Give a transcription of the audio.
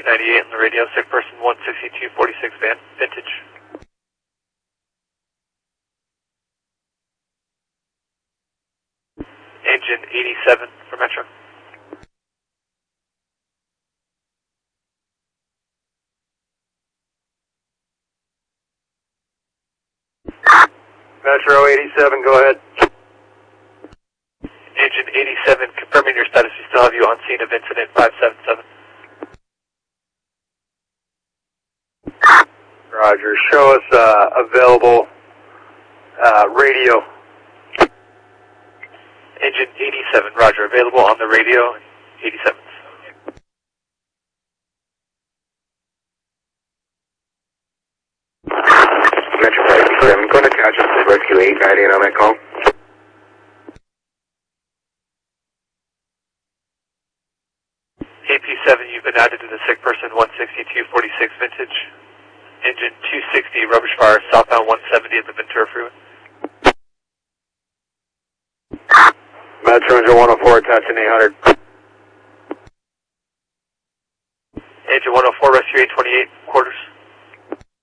98 on the radio, sick person 16246 vintage. Engine 87 for Metro. Metro 87, go ahead. Engine 87, confirming your status. We still have you on scene of incident 577. Roger. Show us available radio. Engine 87, roger. Available on the radio, 87. Metro 57, go to Casualty Rescue 890 on that call. AP7, you've been added to the sick person 16246 vintage. Engine 260, rubbish fire, southbound 170 at the Ventura Freeway. Metro Engine 104, attaching 800. Engine 104, rescue 828, quarters.